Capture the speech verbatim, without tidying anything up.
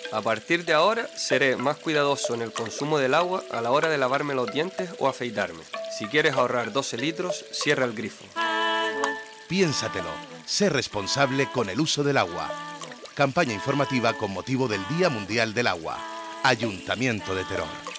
A partir de ahora seré más cuidadoso en el consumo del agua a la hora de lavarme los dientes o afeitarme. Si quieres ahorrar doce litros, cierra el grifo. Piénsatelo, sé responsable con el uso del agua. Campaña informativa con motivo del Día Mundial del Agua. Ayuntamiento de Teror.